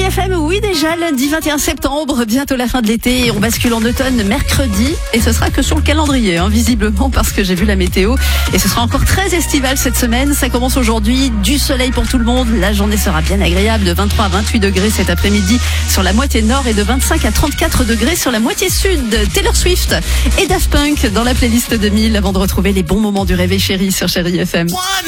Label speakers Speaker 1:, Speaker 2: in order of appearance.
Speaker 1: FM, oui déjà, lundi 21 septembre, bientôt la fin de l'été et on bascule en automne mercredi et ce sera que sur le calendrier, visiblement parce que j'ai vu la météo et ce sera encore très estival cette semaine. Ça commence aujourd'hui, du soleil pour tout le monde, la journée sera bien agréable de 23 à 28 degrés cet après-midi sur la moitié nord et de 25 à 34 degrés sur la moitié sud. Taylor Swift et Daft Punk dans la playlist 2000 avant de retrouver les bons moments du réveil chéri sur Chéri FM.